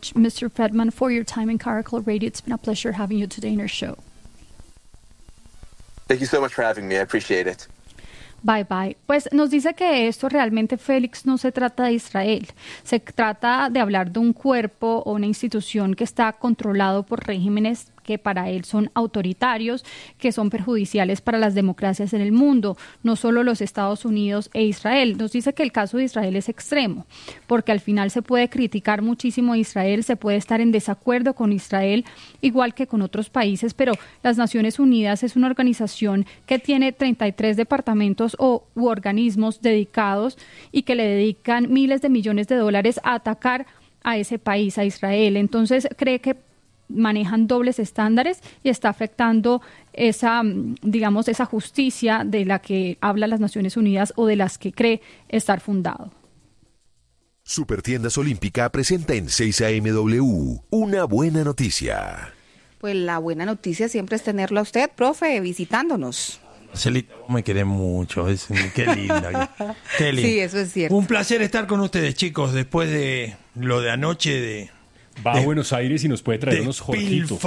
much, Mr. Fredman, for your time in Caracol Radio. It's been a pleasure having you today in our show. Thank you so much for having me. I appreciate it. Bye bye. Pues nos dice que esto realmente, Félix, no se trata de Israel. Se trata de hablar de un cuerpo o una institución que está controlado por regímenes que para él son autoritarios, que son perjudiciales para las democracias en el mundo, no solo los Estados Unidos e Israel. Nos dice que el caso de Israel es extremo, porque al final se puede criticar muchísimo a Israel, se puede estar en desacuerdo con Israel, igual que con otros países, pero las Naciones Unidas es una organización que tiene 33 departamentos u organismos dedicados y que le dedican miles de millones de dólares a atacar a ese país, a Israel. Entonces, cree que manejan dobles estándares y está afectando esa justicia de la que habla las Naciones Unidas o de las que cree estar fundado. Supertiendas Olímpica presenta en 6 AMW una buena noticia. Pues la buena noticia siempre es tenerlo a usted, profe, visitándonos. Marcelita, vos me querés mucho, qué linda. Qué linda. Sí, eso es cierto. Un placer estar con ustedes, chicos, después de lo de anoche Va a Buenos Aires y nos puede traer unos Jorgitos.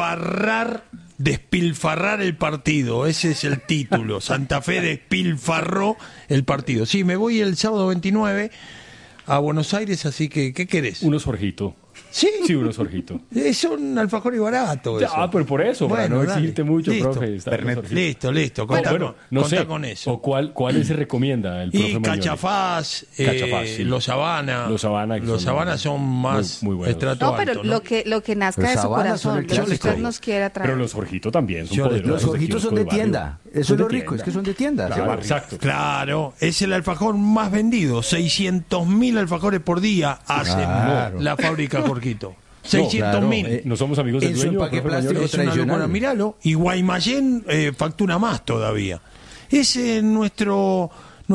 Despilfarrar el partido, ese es el título. Santa Fe despilfarró el partido. Sí, me voy el sábado 29 a Buenos Aires, así que, ¿qué querés? Unos Jorgitos. Sí, unos Jorgitos. Son alfajores baratos. Pero por eso, para no exigirte mucho, listo, profe. Listo. Contá con eso. ¿O cuál se recomienda el profe Y Cachafaz, sí. Los Habana. Los Habana son más muy buenos. estrato No, pero alto, ¿no? lo que nazca de su corazón, lo que usted nos quiera traer. Pero los Jorgitos también son poderosos. Los Jorgitos son de tienda. Eso es lo rico, es que son de tienda. Claro, exacto. Claro, es el alfajor más vendido. 600.000 alfajores por día hace la fábrica Jorgito. 600.000. No somos amigos del dueño. Empaque plástico Es una locura, míralo. Y Guaymallén factura más todavía. Es nuestro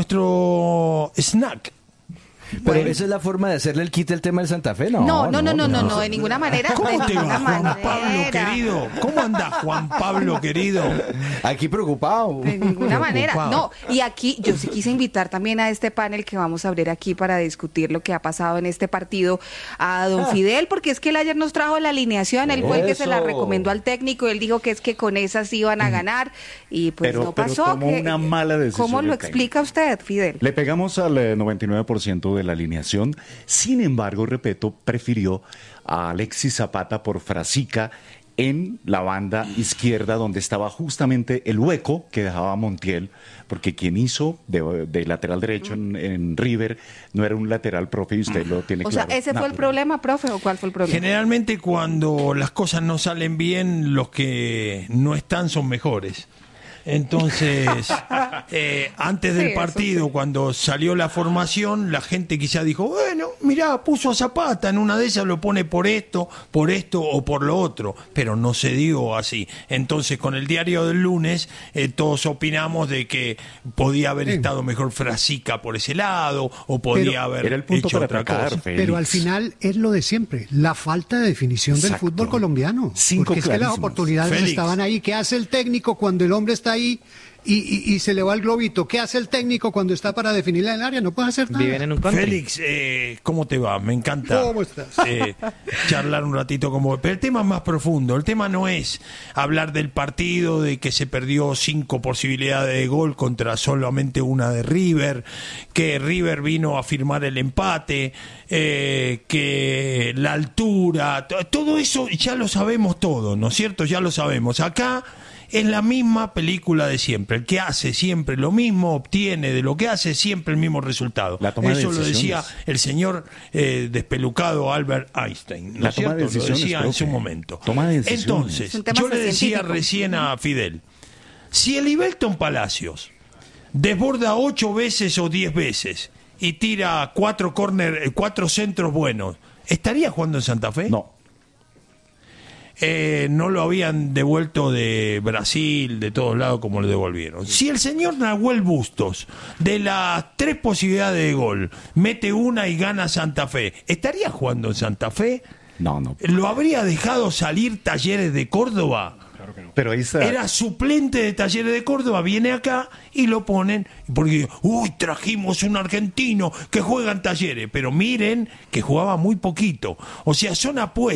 snack. Pero esa es la forma de hacerle el quite el tema del Santa Fe, No, de ninguna manera. ¿Cómo te va, Juan Pablo querido? ¿Cómo andás, Juan Pablo querido? Aquí preocupado. De ninguna manera. No, y aquí yo sí quise invitar también a este panel que vamos a abrir aquí para discutir lo que ha pasado en este partido a don Fidel, porque es que él ayer nos trajo la alineación, él fue el que se la recomendó al técnico, él dijo que es que con esas iban a ganar y pues no pasó. Pero tomó una mala decisión. ¿Cómo lo explica usted, Fidel? Le pegamos al 99% de la alineación, sin embargo, repito, prefirió a Alexis Zapata por Frasica en la banda izquierda, donde estaba justamente el hueco que dejaba Montiel, porque quien hizo de lateral derecho en River no era un lateral, profe, y usted lo tiene claro. O sea, ¿ese fue el problema, profe, o cuál fue el problema? Generalmente cuando las cosas no salen bien, los que no están son mejores. Entonces, antes del partido, cuando salió la formación, la gente quizá dijo, bueno, mirá, puso a Zapata, en una de esas lo pone por esto o por lo otro, pero no se dio así. Entonces, con el diario del lunes, todos opinamos de que podía haber estado mejor Frasica por ese lado, o podía haber hecho otra cosa. Pero al final es lo de siempre, la falta de definición del fútbol colombiano. Porque es que las oportunidades estaban ahí. ¿Qué hace el técnico cuando el hombre está ahí y se le va el globito? ¿Qué hace el técnico cuando está para definirla en el área? No puede hacer nada. Viven en un country. Félix, ¿cómo te va? Me encanta ¿Cómo estás? charlar un ratito con vos. Pero el tema es más profundo. El tema no es hablar del partido, de que se perdió 5 posibilidades de gol contra solamente una de River, que River vino a firmar el empate, que la altura, todo eso ya lo sabemos todo, ¿no es cierto? Ya lo sabemos. Acá es la misma película de siempre. El que hace siempre lo mismo obtiene de lo que hace siempre el mismo resultado. Eso lo decía el señor despelucado Albert Einstein, ¿no es cierto? Lo decía en su momento. Entonces, yo le decía recién a Fidel, si el Ibelton Palacios desborda 8 veces o 10 veces y tira 4 centros buenos, ¿estaría jugando en Santa Fe? No. No lo habían devuelto de Brasil, de todos lados como lo devolvieron. Si el señor Nahuel Bustos, de las 3 posibilidades de gol, mete una y gana Santa Fe, ¿estaría jugando en Santa Fe? No. ¿Lo habría dejado salir Talleres de Córdoba? Claro que no. Pero ahí está. Era suplente de Talleres de Córdoba, viene acá y lo ponen, porque, trajimos un argentino que juega en Talleres, pero miren que jugaba muy poquito. O sea, son apuestas.